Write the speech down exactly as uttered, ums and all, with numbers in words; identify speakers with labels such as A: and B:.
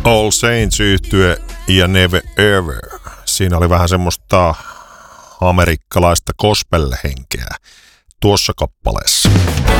A: All Saints-yhtye ja Never Ever. Siinä oli vähän semmoista amerikkalaista gospel-henkeä tuossa kappaleessa.